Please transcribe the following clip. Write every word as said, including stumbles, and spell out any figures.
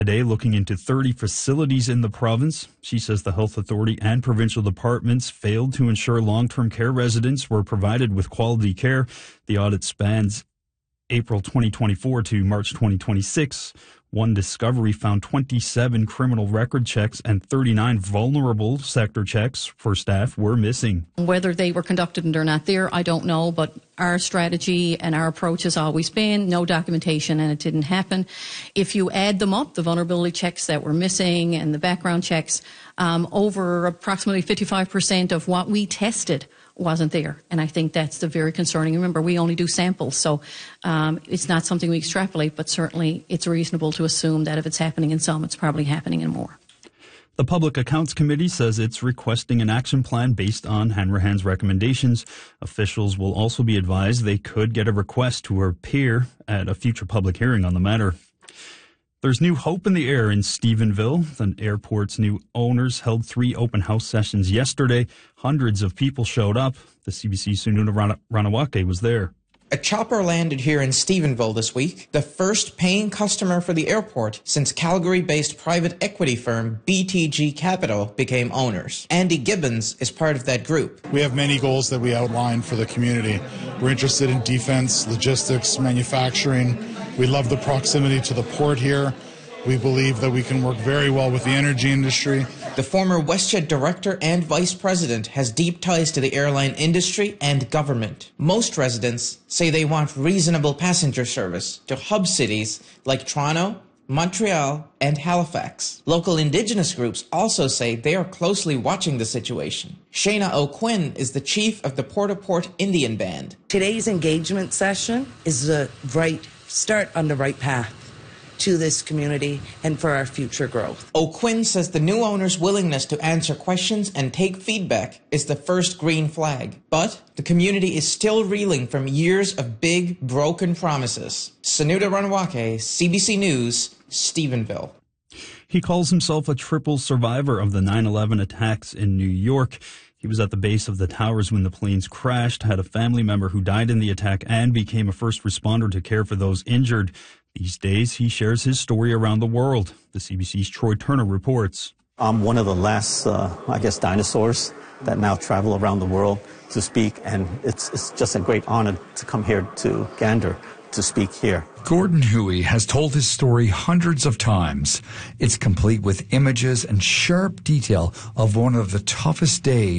Today, looking into thirty facilities in the province. She says the health authority and provincial departments failed to ensure long-term care residents were provided with quality care. The audit spans April twenty twenty-four to March twenty twenty-six. One discovery found twenty-seven criminal record checks and thirty-nine vulnerable sector checks for staff were missing. Whether they were conducted and they're not there, I don't know, but our strategy and our approach has always been no documentation, and it didn't happen. If you add them up, the vulnerability checks that were missing and the background checks, um, over approximately fifty-five percent of what we tested wasn't there. And I think that's the very concerning. Remember, we only do samples, so um, it's not something we extrapolate, but certainly it's reasonable to assume that if it's happening in some, it's probably happening in more. The Public Accounts Committee says it's requesting an action plan based on Hanrahan's recommendations. Officials will also be advised they could get a request to appear at a future public hearing on the matter. There's new hope in the air in Stephenville. The airport's new owners held three open house sessions yesterday. Hundreds of people showed up. The C B C's Sununa Ranawake was there. A chopper landed here in Stephenville this week, the first paying customer for the airport since Calgary-based private equity firm B T G Capital became owners. Andy Gibbons is part of that group. We have many goals that we outlined for the community. We're interested in defense, logistics, manufacturing. We love the proximity to the port here. We believe that we can work very well with the energy industry. The former WestJet director and vice president has deep ties to the airline industry and government. Most residents say they want reasonable passenger service to hub cities like Toronto, Montreal, and Halifax. Local Indigenous groups also say they are closely watching the situation. Shayna O'Quinn is the chief of the Port-au-Port Indian Band. Today's engagement session is the right start on the right path to this community and for our future growth. O'Quinn says the new owner's willingness to answer questions and take feedback is the first green flag. But the community is still reeling from years of big, broken promises. Sununa Ranawake, C B C News, Stephenville. He calls himself a triple survivor of the nine eleven attacks in New York. He was at the base of the towers when the planes crashed, had a family member who died in the attack, and became a first responder to care for those injured. These days, he shares his story around the world. The C B C's Troy Turner reports. I'm one of the last, uh, I guess, dinosaurs that now travel around the world to speak, and it's, it's just a great honor to come here to Gander to speak here. Gordon Huey has told his story hundreds of times. It's complete with images and sharp detail of one of the toughest days